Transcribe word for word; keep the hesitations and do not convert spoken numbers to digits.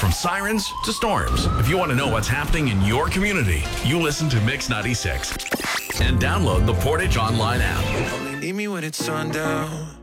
From sirens to storms, if you want to know what's happening in your community, you listen to Mix ninety-six. And download the Portage Online app. Only need me when it's sundown.